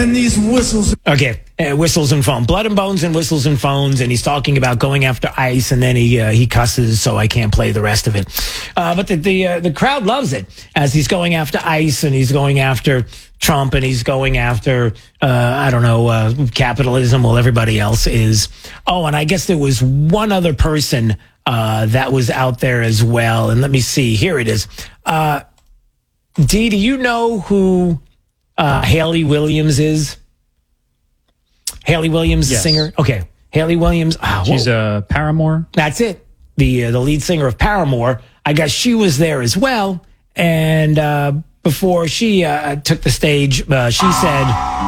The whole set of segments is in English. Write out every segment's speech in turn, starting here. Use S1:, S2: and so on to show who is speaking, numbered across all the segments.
S1: and these whistles.
S2: Okay, whistles and phone. Blood and bones and whistles and phones. And he's talking about going after ICE, and then he cusses, so I can't play the rest of it. But the crowd loves it as he's going after ICE, and he's going after Trump, and he's going after, capitalism while everybody else is. Oh, and I guess there was one other person that was out there as well. And let me see. Here it is. Dee, do you know who Haley Williams is? Haley Williams,
S3: yes.
S2: The singer? Okay. Haley Williams.
S3: She's Paramore.
S2: That's it. The lead singer of Paramore. I guess she was there as well. And before she took the stage, she said...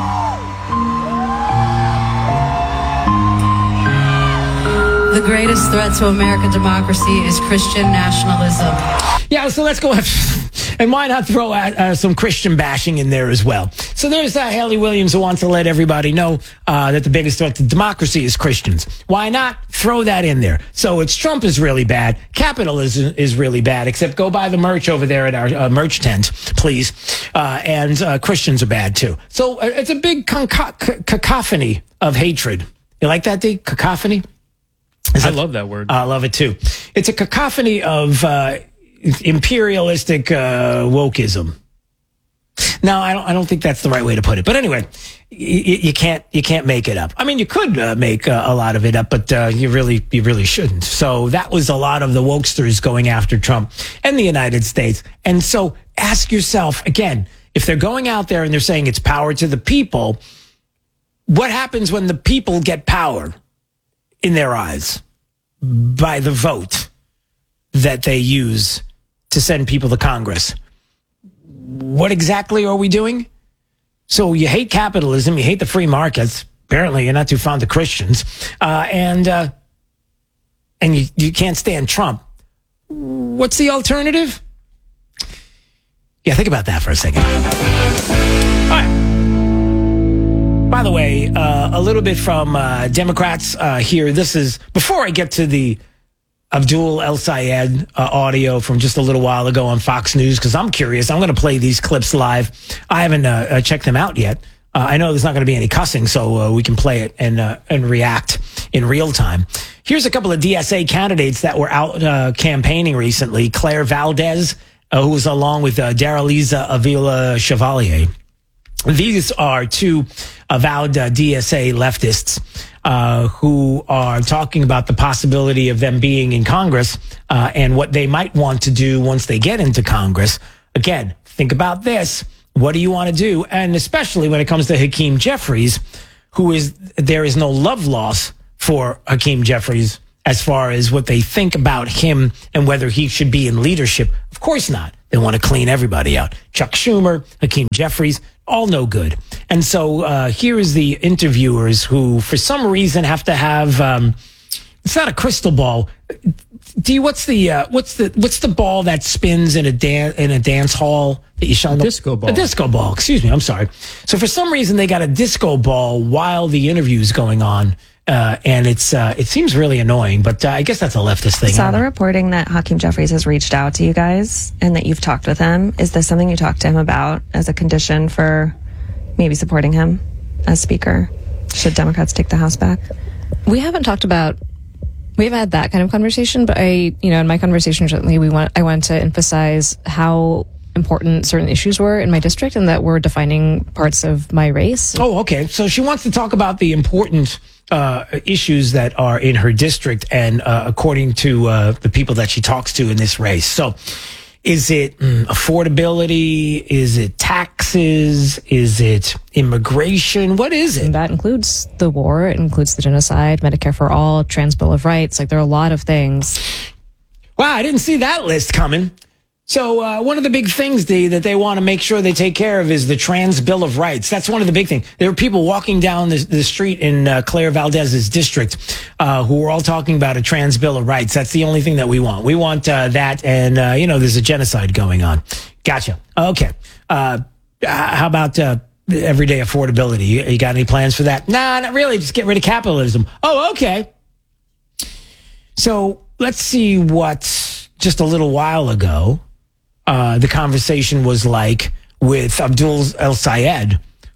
S4: The greatest threat to American democracy is Christian nationalism.
S2: Yeah, so let's go. And why not throw some Christian bashing in there as well? So there's Haley Williams who wants to let everybody know that the biggest threat to democracy is Christians. Why not throw that in there? So it's Trump is really bad. Capitalism is really bad, except go buy the merch over there at our merch tent, please. And Christians are bad, too. So it's a big cacophony of hatred. You like that, Dee? Cacophony?
S3: I love that word.
S2: I love it, too. It's a cacophony of... imperialistic wokeism. No, I don't think that's the right way to put it. But anyway, you can't make it up. I mean, you could make a lot of it up, but you really shouldn't. So that was a lot of the wokesters going after Trump and the United States. And so ask yourself again, if they're going out there and they're saying it's power to the people, what happens when the people get power in their eyes by the vote that they use to send people to Congress? What exactly are we doing? So you hate capitalism, you hate the free markets. Apparently, you're not too fond of Christians, and you can't stand Trump. What's the alternative? Yeah, think about that for a second. All right. By the way, a little bit from Democrats here. This is before I get to the Abdul El Sayed audio from just a little while ago on Fox News, because I'm curious. I'm going to play these clips live. I haven't checked them out yet. I know there's not going to be any cussing, so we can play it and react in real time. Here's a couple of DSA candidates that were out campaigning recently. Claire Valdez, who was along with Daraliza Avila Chevalier. These are two avowed DSA leftists who are talking about the possibility of them being in Congress and what they might want to do once they get into Congress. Again, think about this. What do you want to do? And especially when it comes to Hakeem Jeffries, there is no love loss for Hakeem Jeffries as far as what they think about him and whether he should be in leadership. Of course not. They want to clean everybody out. Chuck Schumer, Hakeem Jeffries, all no good. And so here is the interviewers who, for some reason, have to have. It's not a crystal ball. D, what's the ball that spins in a dance hall that you shine?
S3: Disco ball.
S2: A disco ball. Excuse me. I'm sorry. So for some reason they got a disco ball while the interview's going on. And it seems really annoying, but I guess that's a leftist thing.
S5: I saw the reporting that Hakeem Jeffries has reached out to you guys and that you've talked with him. Is this something you talked to him about as a condition for maybe supporting him as Speaker? Should Democrats take the House back?
S6: We haven't had that kind of conversation, but in my conversation recently, I want to emphasize how important certain issues were in my district and that were defining parts of my race.
S2: Oh, okay. So she wants to talk about the important issues that are in her district and according to the people that she talks to in this race. So is it affordability? Is it taxes? Is it immigration? What is it?
S6: And that includes the war. It includes the genocide, Medicare for all, Trans Bill of Rights. Like, there are a lot of things.
S2: Wow, I didn't see that list coming. So one of the big things, Dee, that they want to make sure they take care of is the Trans Bill of Rights. That's one of the big things. There are people walking down the street in Claire Valdez's district who were all talking about a Trans Bill of Rights. That's the only thing that we want. We want that, and, there's a genocide going on. Gotcha. Okay. How about everyday affordability? You got any plans for that? Nah, not really. Just get rid of capitalism. Oh, okay. So let's see what just a little while ago the conversation was like with Abdul El Sayed,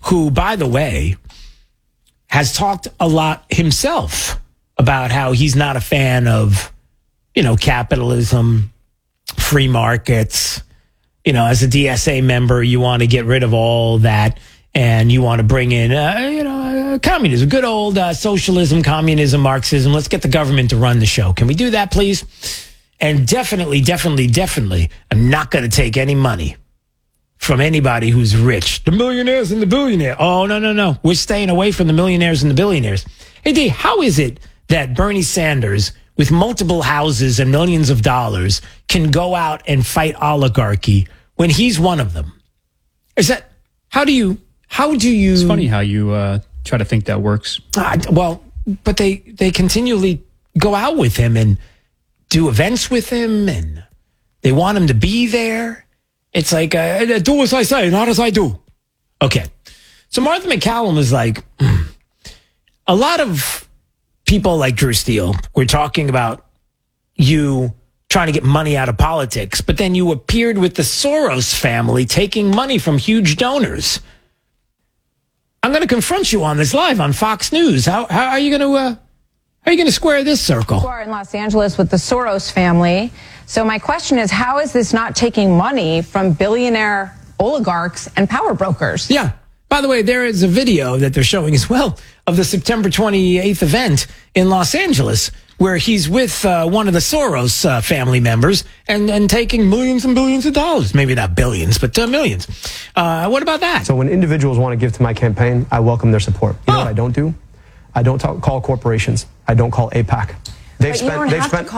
S2: who, by the way, has talked a lot himself about how he's not a fan of, capitalism, free markets. As a DSA member, you want to get rid of all that and you want to bring in, communism, good old socialism, communism, Marxism. Let's get the government to run the show. Can we do that, please? And definitely, I'm not going to take any money from anybody who's rich. The millionaires and the billionaires. Oh, no. We're staying away from the millionaires and the billionaires. Hey, D, how is it that Bernie Sanders, with multiple houses and millions of dollars, can go out and fight oligarchy when he's one of them? How do you?
S3: It's funny how you try to think that works.
S2: But they continually go out with him and do events with him, and they want him to be there. It's like, do as I say, not as I do. Okay. So Martha McCallum is like, a lot of people like Drew Steele were talking about you trying to get money out of politics, but then you appeared with the Soros family taking money from huge donors. I'm going to confront you on this live on Fox News. How are you going to square this circle?
S1: You are in Los Angeles with the Soros family. So my question is, how is this not taking money from billionaire oligarchs and power brokers?
S2: Yeah. By the way, there is a video that they're showing as well of the September 28th event in Los Angeles, where he's with one of the Soros family members and taking millions and billions of dollars. Maybe not billions, but millions. What about that?
S7: So when individuals want to give to my campaign, I welcome their support. You know what I don't do? I don't call corporations. I don't call AIPAC. They've spent.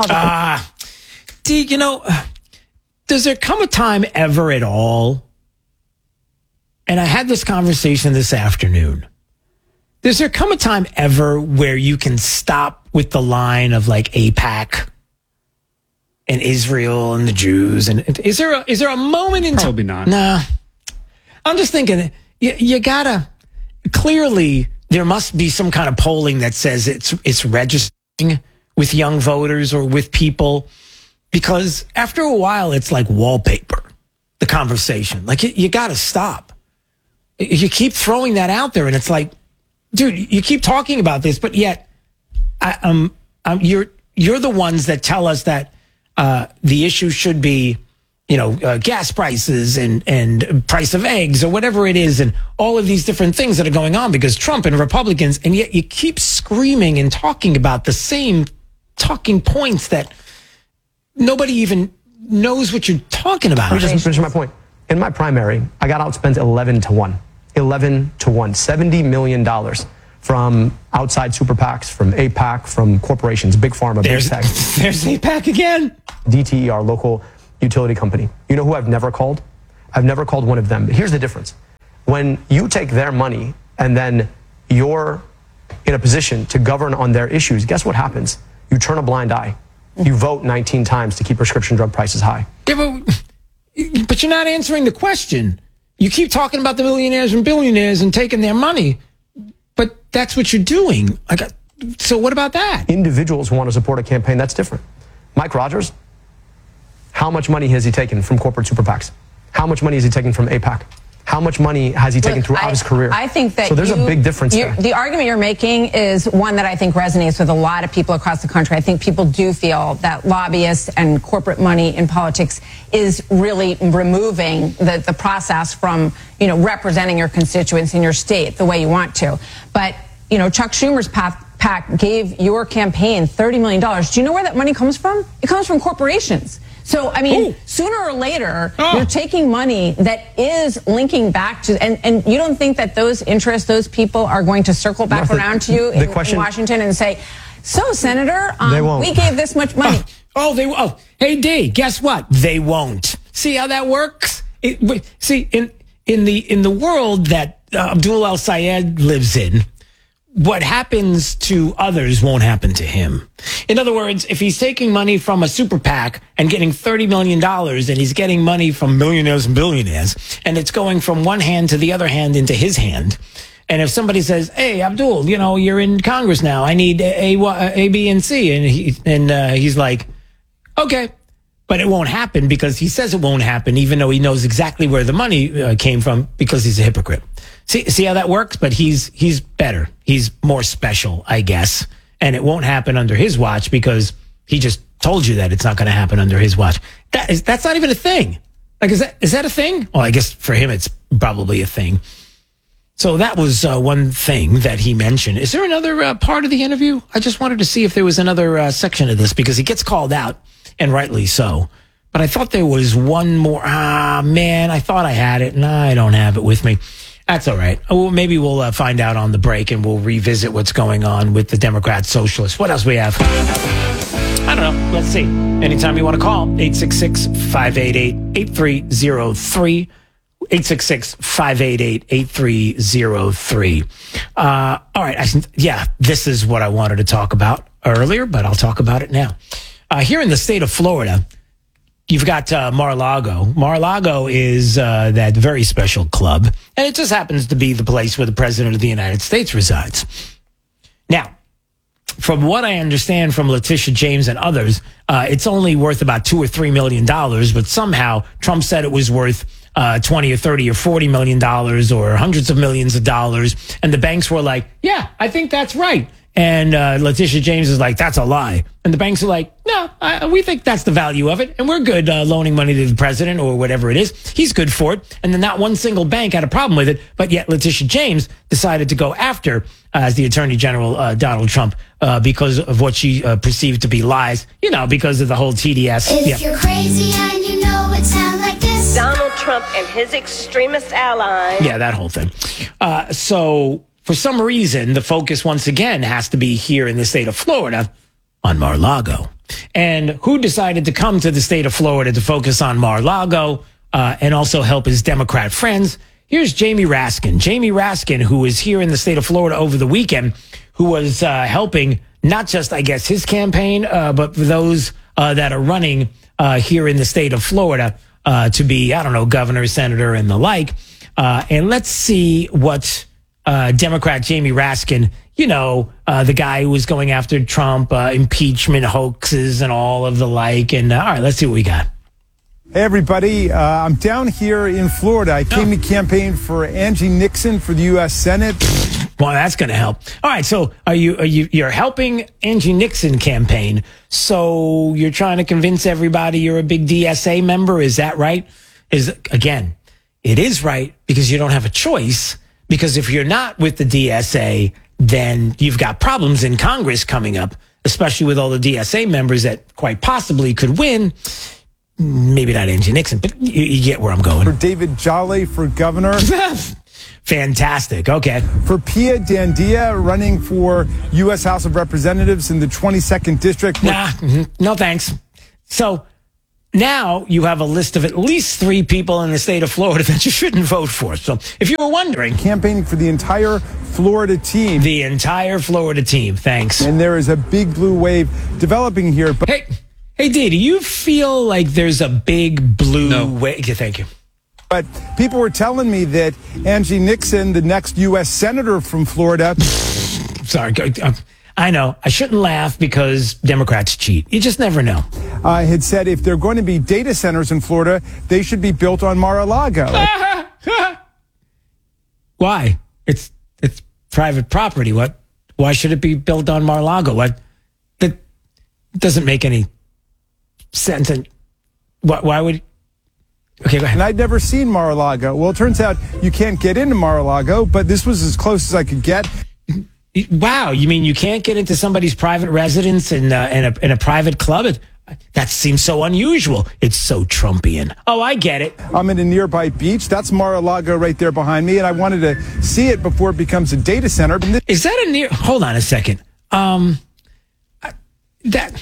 S2: Does there come a time ever at all? And I had this conversation this afternoon. Does there come a time ever where you can stop with the line of like AIPAC and Israel and the Jews? And is there a moment in time?
S3: Probably not.
S2: Nah. I'm just thinking you gotta, clearly there must be some kind of polling that says it's registering with young voters or with people, because after a while it's like wallpaper, the conversation. Like you gotta stop. You keep throwing that out there and it's like, dude, you keep talking about this, but yet you're the ones that tell us that the issue should be, gas prices and price of eggs or whatever it is, and all of these different things that are going on because Trump and Republicans, and yet you keep screaming and talking about the same talking points that nobody even knows what you're talking about.
S7: Let me just finish my point. In my primary, I got outspent 11-1. 11-1. $70 million from outside super PACs, from AIPAC, from corporations, big pharma, big tech.
S2: There's AIPAC again.
S7: DTE, our local utility company. You know who I've never called? I've never called one of them. But here's the difference. When you take their money and then you're in a position to govern on their issues, guess what happens? You turn a blind eye. You vote 19 times to keep prescription drug prices high.
S2: Yeah, but you're not answering the question. You keep talking about the millionaires and billionaires and taking their money, but that's what you're doing. So what about that?
S7: Individuals who want to support a campaign, that's different. Mike Rogers, how much money has he taken from corporate super PACs? How much money has he taken from AIPAC? How much money has he taken throughout his career?
S1: I think that
S7: so there's a big difference there.
S1: The argument you're making is one that I think resonates with a lot of people across the country. I think people do feel that lobbyists and corporate money in politics is really removing the process from, representing your constituents in your state the way you want to. But, Chuck Schumer's PAC gave your campaign $30 million. Do you know where that money comes from? It comes from corporations. So, sooner or later, you're taking money that is linking back to, and you don't think that those interests, those people are going to circle back around to you in Washington and say, so, Senator, we gave this much money.
S2: Hey, D, guess what? They won't. See how that works? In the world that Abdul El-Sayed lives in, what happens to others won't happen to him. In other words, if he's taking money from a super PAC and getting $30 million and he's getting money from millionaires and billionaires, and it's going from one hand to the other hand into his hand, and if somebody says, hey, Abdul, you're in Congress now, I need A, B, and C, and he's like, okay, But it won't happen because he says it won't happen, even though he knows exactly where the money came from because he's a hypocrite. See how that works? But he's better. He's more special, I guess. And it won't happen under his watch because he just told you that it's not going to happen under his watch. That's not even a thing. Like, is that a thing? Well, I guess for him, it's probably a thing. So that was one thing that he mentioned. Is there another part of the interview? I just wanted to see if there was another section of this because he gets called out, and rightly so. But I thought there was one more. Man, I thought I had it. No, I don't have it with me. That's all right. Well, maybe we'll find out on the break, and we'll revisit what's going on with the Democrats, socialists. What else we have? I don't know. Let's see. Anytime you want to call, 866-588-8303. 866-588-8303. All right. This is what I wanted to talk about earlier, but I'll talk about it now. Here in the state of Florida, you've got Mar-a-Lago. Mar-a-Lago is that very special club, and it just happens to be the place where the President of the United States resides. Now, from what I understand from Letitia James and others, it's only worth about $2 or $3 million, but somehow Trump said it was worth 20 or 30 or $40 million or hundreds of millions of dollars. And the banks were like, yeah, I think that's right. And Letitia James is like, that's a lie. And the banks are like, no, we think that's the value of it. And we're good loaning money to the president or whatever it is. He's good for it. And then not one single bank had a problem with it. But yet Letitia James decided to go after, as the Attorney General, Donald Trump, because of what she perceived to be lies, because of the whole TDS.
S8: If you're crazy and you know it sounds like this.
S9: Donald Trump and his extremist allies.
S2: Yeah, that whole thing. So for some reason, the focus once again has to be here in the state of Florida on Mar-a-Lago. And who decided to come to the state of Florida to focus on Mar-a-Lago and also help his Democrat friends? Here's Jamie Raskin. Jamie Raskin, who was here in the state of Florida over the weekend, who was helping not just, I guess, his campaign, but for those that are running here in the state of Florida to be, governor, senator, and the like. And let's see what Democrat Jamie Raskin, the guy who was going after Trump, impeachment hoaxes and all of the like. And all right, let's see what we got.
S10: Hey, everybody. I'm down here in Florida. I came to campaign for Angie Nixon for the U.S. Senate.
S2: Well, that's going to help. All right. So you're helping Angie Nixon campaign. So you're trying to convince everybody you're a big DSA member. Is that right? It is right because you don't have a choice. Because if you're not with the DSA, then you've got problems in Congress coming up, especially with all the DSA members that quite possibly could win. Maybe not Angie Nixon, but you get where I'm going.
S10: For David Jolly for governor.
S2: Fantastic. Okay.
S10: For Pia Dandia running for U.S. House of Representatives in the 22nd District.
S2: No thanks. So now you have a list of at least 3 people in the state of Florida that you shouldn't vote for. So if you were wondering.
S10: Campaigning for the entire Florida team.
S2: The entire Florida team. Thanks.
S10: And there is a big blue wave developing here. But
S2: Hey, D, do you feel like there's a big blue wave? Yeah, thank you.
S10: But people were telling me that Angie Nixon, the next U.S. Senator from Florida.
S2: Sorry. I know. I shouldn't laugh because Democrats cheat. You just never know.
S10: Had said if there are going to be data centers in Florida, they should be built on Mar-a-Lago.
S2: Why? It's private property. What? Why should it be built on Mar-a-Lago? What? That doesn't make any sense. And why would? Okay, go ahead.
S10: And I'd never seen Mar-a-Lago. Well, it turns out you can't get into Mar-a-Lago, but this was as close as I could get.
S2: Wow, you mean you can't get into somebody's private residence in a private club? That seems so unusual. It's so Trumpian. Oh, I get it.
S10: I'm in a nearby beach. That's Mar-a-Lago right there behind me, and I wanted to see it before it becomes a data center.
S2: Is that a near? Hold on a second. That's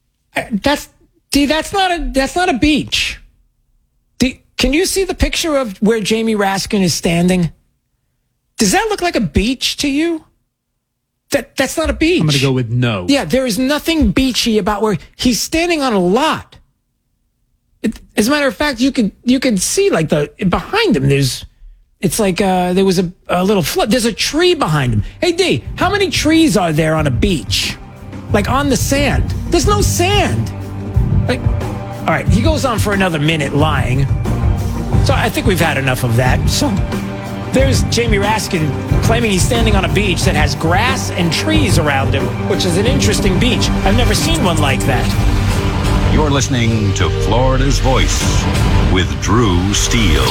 S2: not a beach. Can you see the picture of where Jamie Raskin is standing? Does that look like a beach to you? That's not a beach.
S3: I'm going to go with no.
S2: Yeah, there is nothing beachy about where he's standing on a lot. As a matter of fact, you could see like behind him. It's like there was a little flood. There's a tree behind him. Hey D, how many trees are there on a beach? Like on the sand? There's no sand. Like, All right, he goes on for another minute lying. So I think we've had enough of that. So there's Jamie Raskin claiming he's standing on a beach that has grass and trees around him, which is an interesting beach. I've never seen one like that.
S11: You're listening to Florida's Voice with Drew Steele.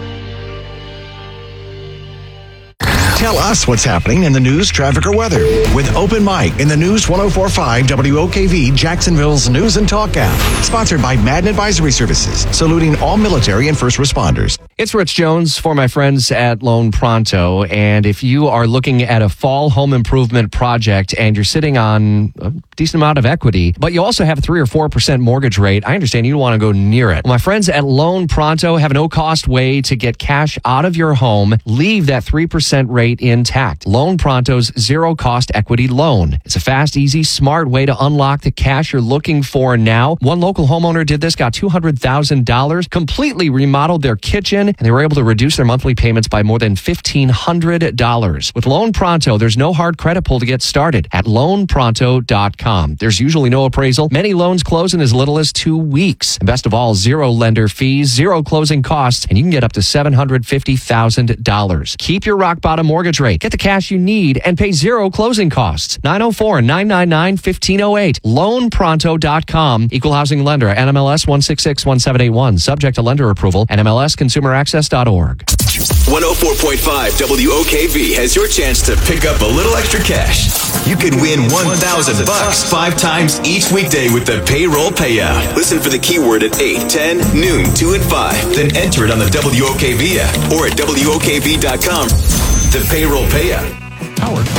S12: Tell us what's happening in the news, traffic, or weather with Open Mic in the News 104.5 WOKV Jacksonville's News and Talk app. Sponsored by Madden Advisory Services, saluting all military and first responders.
S13: It's Rich Jones for my friends at Loan Pronto. And if you are looking at a fall home improvement project and you're sitting on a decent amount of equity, but you also have a 3 or 4% mortgage rate, I understand you don't want to go near it. Well, my friends at Loan Pronto have a no-cost way to get cash out of your home, leave that 3% rate intact. Loan Pronto's zero-cost equity loan. It's a fast, easy, smart way to unlock the cash you're looking for now. One local homeowner did this, got $200,000, completely remodeled their kitchen, and they were able to reduce their monthly payments by more than $1,500. With Loan Pronto, there's no hard credit pull to get started at loanpronto.com. There's usually no appraisal. Many loans close in as little as 2 weeks. And best of all, zero lender fees, zero closing costs, and you can get up to $750,000. Keep your rock bottom mortgage rate. Get the cash you need and pay zero closing costs. 904-999-1508. Loanpronto.com. Equal housing lender. NMLS 1661781. Subject to lender approval. NMLSconsumeraccess.org.
S14: 104.5 WOKV has your chance to pick up a little extra cash. You could win $1,000 5 times each weekday with the payroll payout. Listen for the keyword at 8, 10, noon, 2, and 5. Then enter it on the WOKV app or at WOKV.com. The payroll payout.
S2: Howard.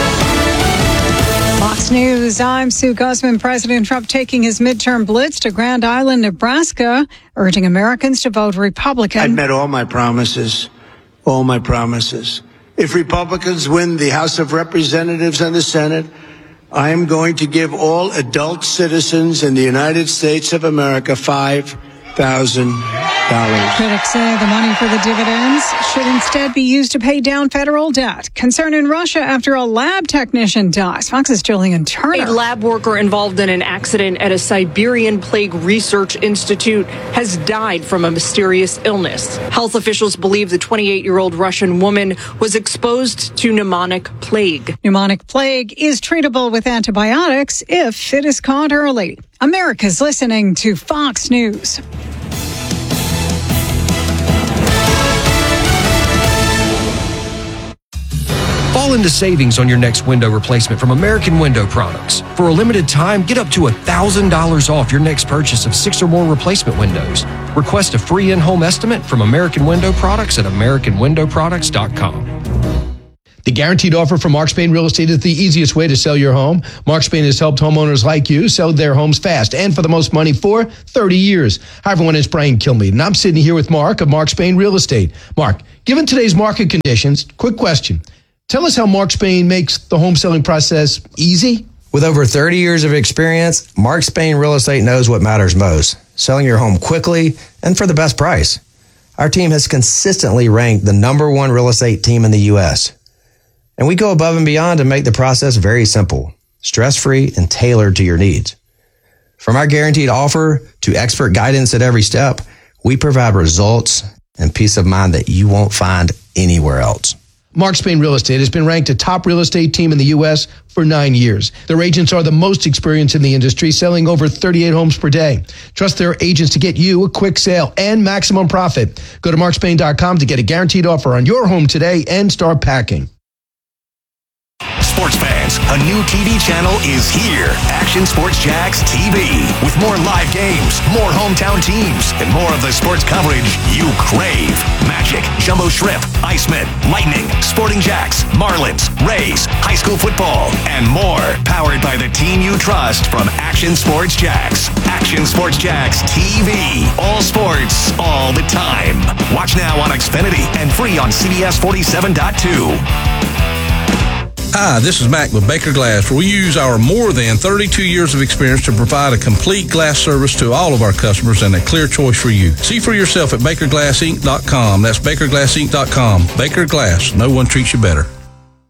S15: Fox News, I'm Sue Guzman. President Trump taking his midterm blitz to Grand Island, Nebraska, urging Americans to vote Republican.
S16: I've met all my promises. All my promises. If Republicans win the House of Representatives and the Senate, I am going to give all adult citizens in the United States of America $5,000.
S15: Critics say the money for the dividends should instead be used to pay down federal debt. Concern in Russia after a lab technician dies. Fox's Jillian Turner.
S17: A lab worker involved in an accident at a Siberian Plague Research Institute has died from a mysterious illness. Health officials believe the 28-year-old Russian woman was exposed to pneumonic plague.
S15: Pneumonic plague is treatable with antibiotics if it is caught early. America's listening to Fox News.
S18: Fall into savings on your next window replacement from American Window Products. For a limited time, get up to $1,000 off your next purchase of 6 or more replacement windows. Request a free in-home estimate from American Window Products at AmericanWindowProducts.com.
S19: The guaranteed offer from Mark Spain Real Estate is the easiest way to sell your home. Mark Spain has helped homeowners like you sell their homes fast and for the most money for 30 years. Hi, everyone. It's Brian Kilmeade, and I'm sitting here with Mark of Mark Spain Real Estate. Mark, given today's market conditions, quick question. Tell us how Mark Spain makes the home selling process easy.
S20: With over 30 years of experience, Mark Spain Real Estate knows what matters most, selling your home quickly and for the best price. Our team has consistently ranked the #1 real estate team in the U.S., and we go above and beyond to make the process very simple, stress-free, and tailored to your needs. From our guaranteed offer to expert guidance at every step, we provide results and peace of mind that you won't find anywhere else.
S19: Mark Spain Real Estate has been ranked a top real estate team in the U.S. for 9 years. Their agents are the most experienced in the industry, selling over 38 homes per day. Trust their agents to get you a quick sale and maximum profit. Go to markspain.com to get a guaranteed offer on your home today and start packing.
S14: Sports fans, a new TV channel is here. Action Sports Jax TV. With more live games, more hometown teams, and more of the sports coverage you crave. Magic, Jumbo Shrimp, Icemen, Lightning, Sporting Jacks, Marlins, Rays, high school football, and more. Powered by the team you trust from Action Sports Jax. Action Sports Jax TV. All sports, all the time. Watch now on Xfinity and free on CBS 47.2.
S21: Hi, this is Mac with Baker Glass, where we use our more than 32 years of experience to provide a complete glass service to all of our customers and a clear choice for you. See for yourself at BakerGlassInc.com. That's BakerGlassInc.com. Baker Glass. No one treats you better.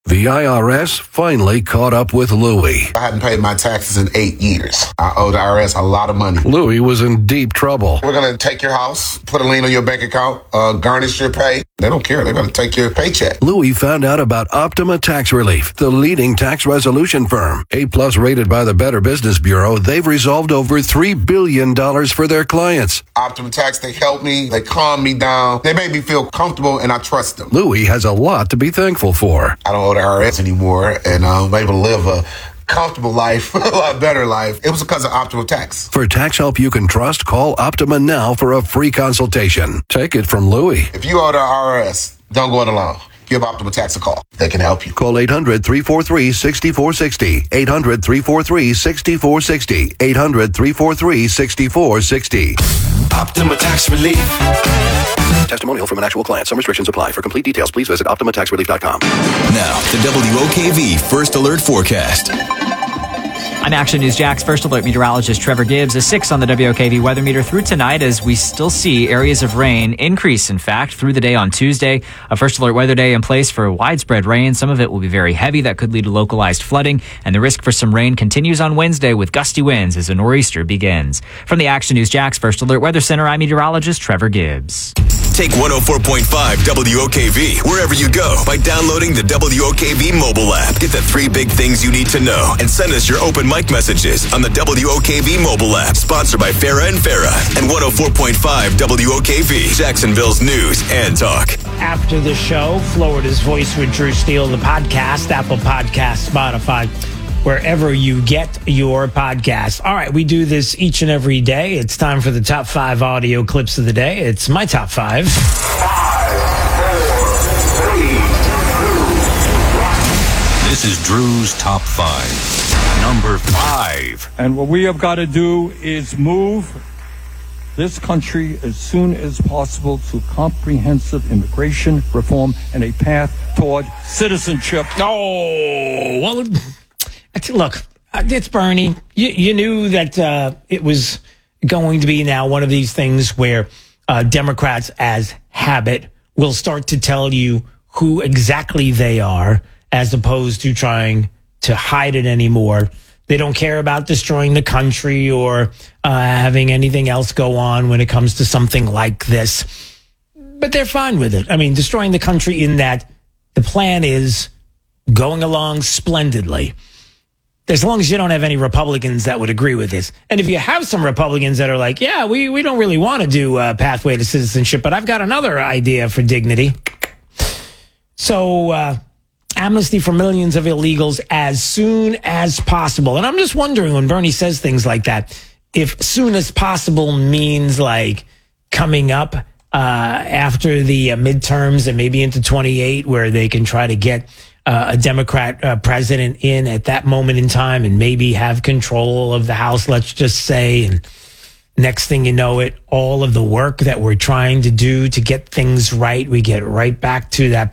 S4: The IRS finally caught up with Louie.
S22: I hadn't paid my taxes in 8 years. I owe the IRS a lot of money.
S4: Louie was in deep trouble.
S22: We're going to take your house, put a lien on your bank account, garnish your pay. They don't care. They're going to take your paycheck.
S4: Louie found out about Optima Tax Relief, the leading tax resolution firm. A-plus rated by the Better Business Bureau, they've resolved over $3 billion for their clients.
S22: Optima Tax, they helped me. They calmed me down. They made me feel comfortable, and I trust them.
S4: Louie has a lot to be thankful for.
S22: I don't owe the IRS anymore, and I'm able to live a comfortable life, a lot better life. It was because of Optima Tax.
S4: For tax help you can trust, call Optima now for a free consultation. Take it from Louie.
S22: If you owe the IRS, don't go it alone. Give Optima Tax a call. They can help you.
S4: Call 800-343-6460. 800-343-6460. 800-343-6460.
S14: Optima Tax Relief.
S4: Testimonial from an actual client. Some restrictions apply. For complete details, please visit OptimaTaxRelief.com.
S14: Now, the WOKV First Alert Forecast.
S23: I'm Action News Jack's First Alert meteorologist Trevor Gibbs. A 6 on the WOKV weather meter through tonight as we still see areas of rain increase, in fact, through the day on Tuesday. A First Alert weather day in place for widespread rain. Some of it will be very heavy. That could lead to localized flooding. And the risk for some rain continues on Wednesday with gusty winds as a nor'easter begins. From the Action News Jack's First Alert Weather Center, I'm meteorologist Trevor Gibbs.
S14: Take 104.5 WOKV wherever you go by downloading the WOKV mobile app. Get the 3 big things you need to know and send us your open mic messages on the WOKV mobile app. Sponsored by Farah and Farah and 104.5 WOKV, Jacksonville's news and talk.
S2: After the show, Florida's Voice with Drew Steele, the podcast, Apple Podcast, Spotify, wherever you get your podcasts. All right, we do this each and every day. It's time for the top 5 audio clips of the day. It's my top 5.
S21: 5, 4, 3, 2, 1.
S11: This is Drew's top 5. Number 5.
S10: And what we have got to do is move this country as soon as possible to comprehensive immigration reform and a path toward citizenship.
S2: Oh, well, look, it's Bernie. You knew that it was going to be now one of these things where Democrats, as habit, will start to tell you who exactly they are, as opposed to trying to hide it anymore. They don't care about destroying the country or having anything else go on when it comes to something like this. But they're fine with it. I mean, destroying the country in that the plan is going along splendidly. As long as you don't have any Republicans that would agree with this. And if you have some Republicans that are like, yeah, we don't really want to do a pathway to citizenship, but I've got another idea for dignity. So, amnesty for millions of illegals as soon as possible. And I'm just wondering when Bernie says things like that, if soon as possible means like coming up after the midterms and maybe into 28 where they can try to get a Democrat president in at that moment in time and maybe have control of the House, let's just say. And next thing you know it, all of the work that we're trying to do to get things right, we get right back to that